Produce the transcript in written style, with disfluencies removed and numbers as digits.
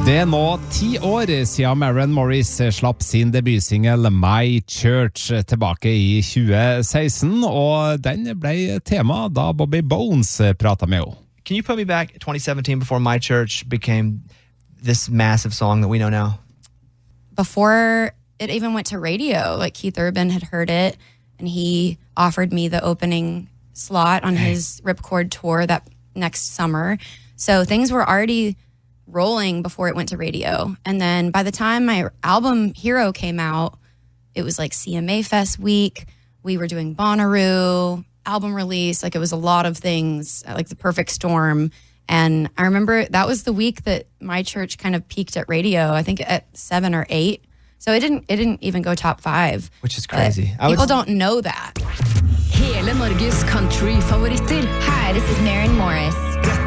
Det er nå 10 år siden Maren Morris slapp sin debutsingel My Church tilbake i 2016, og den ble tema da Bobby Bones pratet med henne. Can you put me back 2017 before My Church became this massive song that we know now? Before it even went to radio, like Keith Urban had heard it, and he offered me the opening slot on his Ripcord tour that next summer. So things were already rolling before it went to radio. And then by the time my album Hero came out, it was like CMA Fest week. We were doing Bonnaroo, album release. Like it was a lot of things, like the perfect storm. And I remember that was the week that My Church kind of peaked at radio, I think at 7 or 8. So it didn't even go top 5. Which is crazy. People don't know that. Hele Norges country-favoritter. Hi, this is Maren Morris.